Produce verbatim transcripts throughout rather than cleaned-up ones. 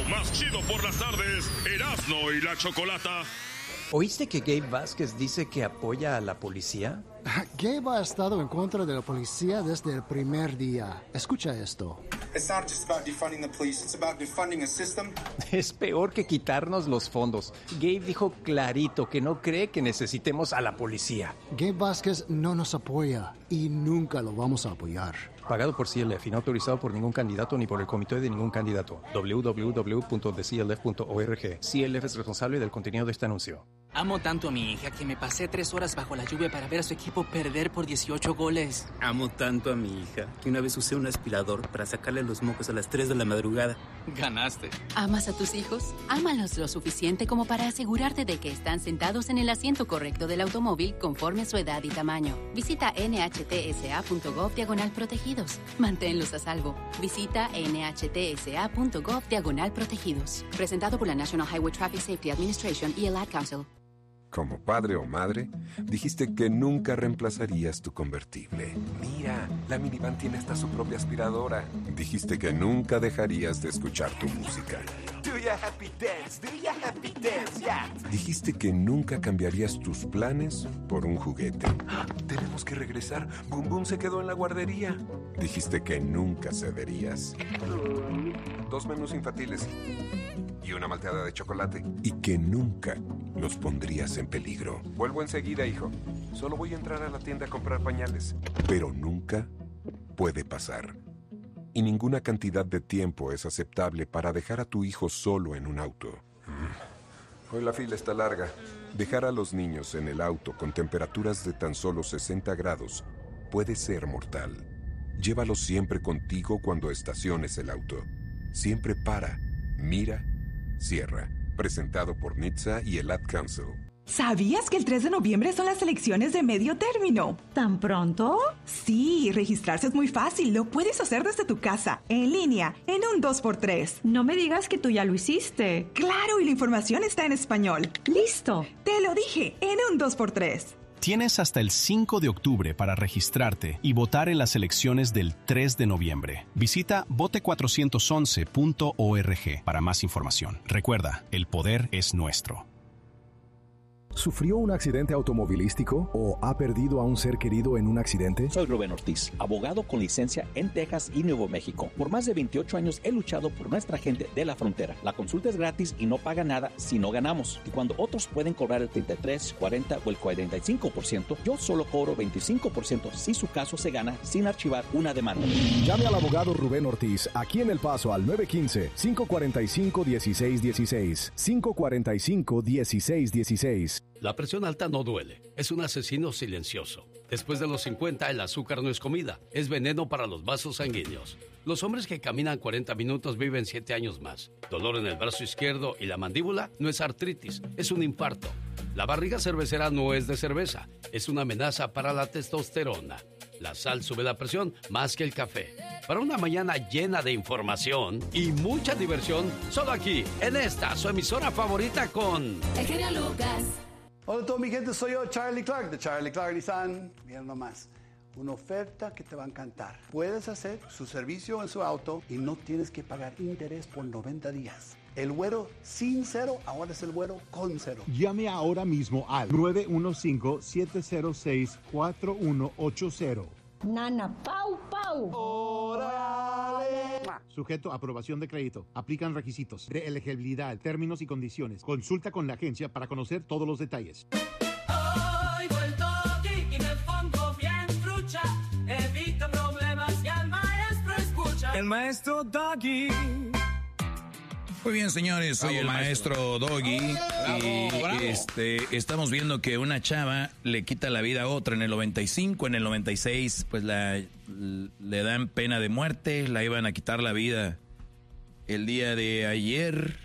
más chido por las tardes, Erasmo y la Chocolata. ¿Oíste que Gabe Vázquez dice que apoya a la policía? Gabe ha estado en contra de la policía desde el primer día. Escucha esto. It's not just about defunding the police, it's about defunding a system. Es peor que quitarnos los fondos. Gabe dijo clarito que no cree que necesitemos a la policía. Gabe Vázquez no nos apoya y nunca lo vamos a apoyar. Pagado por C L F y no autorizado por ningún candidato ni por el comité de ningún candidato. doble u doble u doble u punto the c l f punto org. C L F es responsable del contenido de este anuncio. Amo tanto a mi hija que me pasé tres horas bajo la lluvia para ver a su equipo perder por dieciocho goles. Amo tanto a mi hija que una vez usé un aspirador para sacarle los mocos a las tres de la madrugada. Ganaste. ¿Amas a tus hijos? Ámalos lo suficiente como para asegurarte de que están sentados en el asiento correcto del automóvil conforme a su edad y tamaño. Visita nhtsa.gov diagonal protegidos. Manténlos a salvo. Visita nhtsa.gov diagonal protegidos. Presentado por la National Highway Traffic Safety Administration y el Ad Council. Como padre o madre, dijiste que nunca reemplazarías tu convertible. Mira, la minivan tiene hasta su propia aspiradora. Dijiste que nunca dejarías de escuchar tu música. Do ya happy dance, do ya happy dance, yeah. Dijiste que nunca cambiarías tus planes por un juguete. Tenemos que regresar. Boom Boom se quedó en la guardería. Dijiste que nunca cederías. Dos menús infantiles y una malteada de chocolate. Y que nunca los pondrías en peligro. Vuelvo enseguida, hijo. Solo voy a entrar a la tienda a comprar pañales. Pero nunca puede pasar. Y ninguna cantidad de tiempo es aceptable para dejar a tu hijo solo en un auto. Hoy la fila está larga. Dejar a los niños en el auto con temperaturas de tan solo sesenta grados puede ser mortal. Llévalos siempre contigo cuando estaciones el auto. Siempre para, mira, cierra. Presentado por N H T S A y el Ad Council. ¿Sabías que el tres de noviembre son las elecciones de medio término? ¿Tan pronto? Sí, registrarse es muy fácil. Lo puedes hacer desde tu casa, en línea, en un dos por tres. No me digas que tú ya lo hiciste. Claro, y la información está en español. ¡Listo! Te lo dije, en un dos por tres. Tienes hasta el cinco de octubre para registrarte y votar en las elecciones del tres de noviembre. Visita vote cuatrocientos once punto org para más información. Recuerda, el poder es nuestro. ¿Sufrió un accidente automovilístico o ha perdido a un ser querido en un accidente? Soy Rubén Ortiz, abogado con licencia en Texas y Nuevo México. Por más de veintiocho años he luchado por nuestra gente de la frontera. La consulta es gratis y no paga nada si no ganamos. Y cuando otros pueden cobrar el treinta y tres, cuarenta o el cuarenta y cinco por ciento, yo solo cobro veinticinco por ciento si su caso se gana sin archivar una demanda. Llame al abogado Rubén Ortiz aquí en El Paso al nueve uno cinco, cinco cuatro cinco, uno seis uno seis. cinco cuatro cinco, uno seis uno seis. La presión alta no duele, es un asesino silencioso. Después de los cincuenta, el azúcar no es comida, es veneno para los vasos sanguíneos. Los hombres que caminan cuarenta minutos viven siete años más. Dolor en el brazo izquierdo y la mandíbula no es artritis, es un infarto. La barriga cervecera no es de cerveza, es una amenaza para la testosterona. La sal sube la presión más que el café. Para una mañana llena de información y mucha diversión, solo aquí, en esta, su emisora favorita con... El genio Lucas. Hola a toda mi gente, soy yo, Charlie Clark, de Charlie Clark Nissan. Miren nomás, una oferta que te va a encantar. Puedes hacer su servicio en su auto y no tienes que pagar interés por noventa días. El güero sin cero, ahora es el güero con cero. Llame ahora mismo al nueve uno cinco, siete cero seis, cuatro uno ocho cero. Nana, pau, pau. ¡Órale! Sujeto a aprobación de crédito. Aplican requisitos de elegibilidad, términos y condiciones. Consulta con la agencia para conocer todos los detalles. Oigo el toque y me pongo bien trucha. Evito problemas y al maestro escucha. El maestro Doggy. Muy bien, señores, soy el maestro, maestro Doggy bravo, y bravo. Este, estamos viendo que una chava le quita la vida a otra en el noventa y cinco, en el noventa y seis, pues la, le dan pena de muerte, la iban a quitar la vida el día de ayer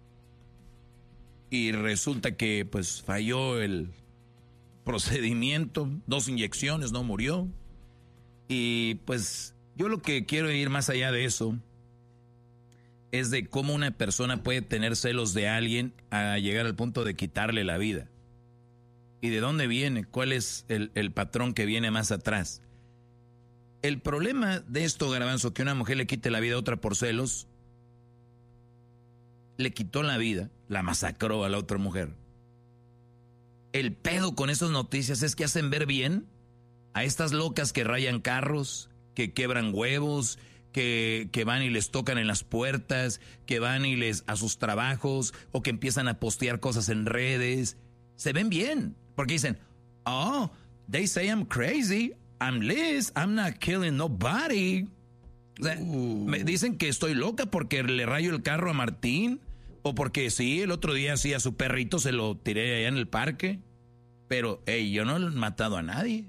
y resulta que pues falló el procedimiento, dos inyecciones, no murió. Y pues yo lo que quiero ir más allá de eso es de cómo una persona puede tener celos de alguien a llegar al punto de quitarle la vida. ¿Y de dónde viene? ¿Cuál es el, el patrón que viene más atrás? El problema de esto, Garbanzo, que una mujer le quite la vida a otra por celos, le quitó la vida, la masacró a la otra mujer. El pedo con esas noticias es que hacen ver bien a estas locas que rayan carros, que quebran huevos, que, que van y les tocan en las puertas, que van y les a sus trabajos, o que empiezan a postear cosas en redes. Se ven bien, porque dicen, oh, they say I'm crazy, I'm Liz, I'm not killing nobody. O sea, uh. me dicen que estoy loca porque le rayo el carro a Martín, o porque sí, el otro día sí a su perrito se lo tiré allá en el parque. Pero, hey, yo no he matado a nadie.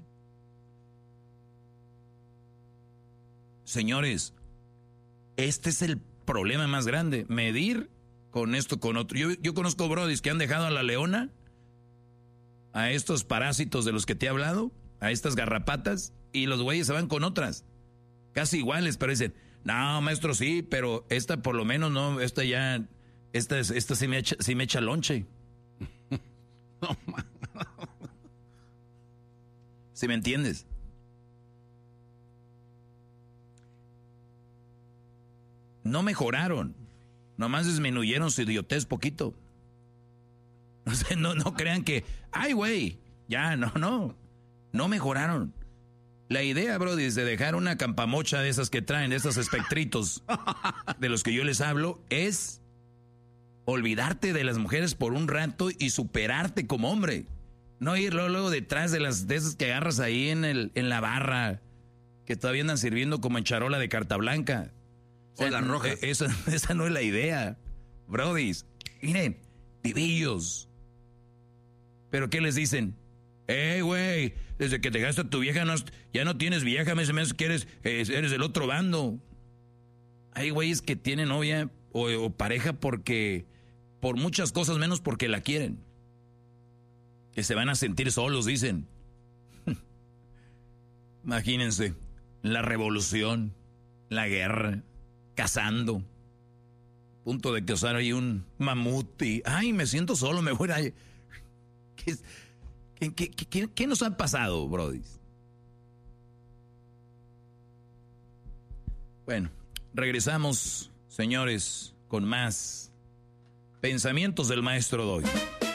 Señores, este es el problema más grande. Medir con esto, con otro. Yo, yo conozco brodis que han dejado a la leona, a estos parásitos de los que te he hablado, a estas garrapatas, y los güeyes se van con otras. Casi iguales, pero dicen, no, maestro, sí, pero esta por lo menos no, esta ya... Esta, esta sí, me echa, sí me echa lonche. No, man. ¿Sí me entiendes? No mejoraron. Nomás disminuyeron su idiotez poquito. O sea, no, no crean que... ¡Ay, güey! Ya, no, no. No mejoraron. La idea, brody, es de dejar una campamocha de esas que traen, de esos espectritos de los que yo les hablo, es... olvidarte de las mujeres por un rato y superarte como hombre. No ir luego, luego detrás de las de esas que agarras ahí en el en la barra, que todavía andan sirviendo como en charola de carta blanca. O sea, o las rojas. Esa, esa no es la idea. Brodis, miren, pibillos. ¿Pero qué les dicen? ¡Ey, güey! Desde que dejaste a tu vieja no, ya no tienes vieja, me hace que eres, eres del otro bando. Hay güeyes que tienen novia o, o pareja porque... por muchas cosas menos porque la quieren. Que se van a sentir solos, dicen. Imagínense, la revolución, la guerra, cazando. Punto de causar ahí un mamut y... ¡ay, me siento solo, me voy a... ¿Qué, qué, qué, qué, qué nos ha pasado, brodis? Bueno, regresamos, señores, con más... pensamientos del maestro Doggy.